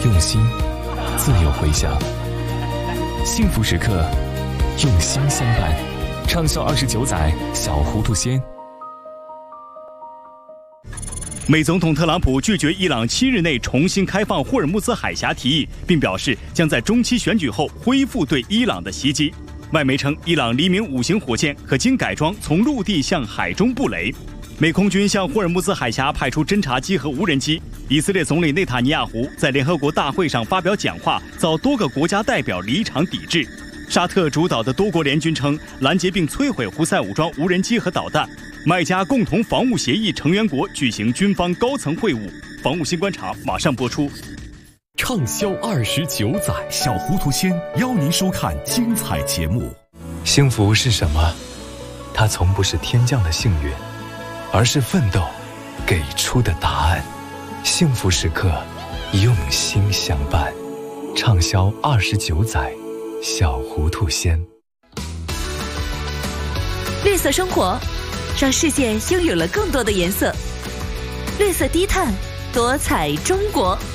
用心，自有回响。幸福时刻，用心相伴，畅销29载，小糊涂仙。 美总统特朗普拒绝伊朗7日内重新开放霍尔木兹海峡提议，并表示将在中期选举后恢复对伊朗的袭击。外媒称，伊朗黎明5型火箭可经改装从陆地向海中布雷。美空军向霍尔木兹海峡派出侦察机和无人机。以色列总理内塔尼亚胡在联合国大会上发表讲话，遭多个国家代表离场抵制。沙特主导的多国联军称，拦截并摧毁胡塞武装无人机和导弹。麦加共同防务协议成员国举行军方高层会晤。防务新观察马上播出。 畅销29载，小糊涂仙邀您收看精彩节目。 幸福是什么？它从不是天降的幸运，而是奋斗给出的答案。幸福时刻，用心相伴。畅销29载，小糊涂仙。 绿色生活，让世界拥有了更多的颜色。绿色低碳，多彩中国。